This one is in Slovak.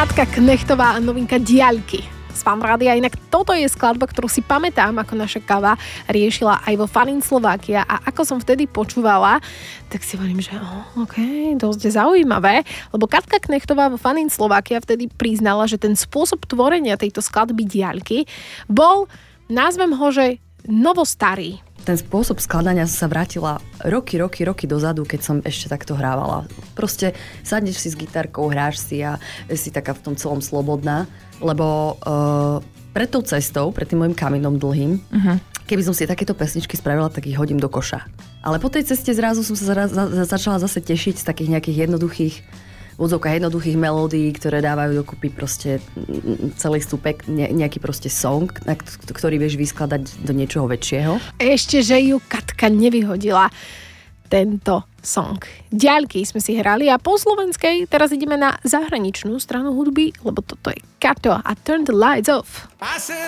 Katka Knechtová a novinka Diaľky z Fan Rádia. Inak toto je skladba, ktorú si pamätám, ako naša Kava riešila aj vo Fun in Slovakia a ako som vtedy počúvala, tak si hovorím, že dosť zaujímavé, lebo Katka Knechtová vo Fun in Slovakia vtedy priznala, že ten spôsob tvorenia tejto skladby Diaľky bol, nazvem ho, že novostarý. Ten spôsob skladania sa vrátila roky dozadu, keď som ešte takto hrávala. Proste sadneš si s gitárkou, hráš si a si taká v tom celom slobodná, lebo pred tou cestou, pred tým môjim kaminom dlhým, keby som si takéto pesničky spravila, tak ich hodím do koša. Ale po tej ceste zrazu som sa začala zase tešiť z takých nejakých jednoduchých melódií, ktoré dávajú dokupy proste celý stúpek, nejaký proste song, ktorý vieš vyskladať do niečoho väčšieho. Ešte, že ju Katka nevyhodila tento song. Diaľky sme si hrali a po slovenskej teraz ideme na zahraničnú stranu hudby, lebo toto je Kato a Turn the Lights Off.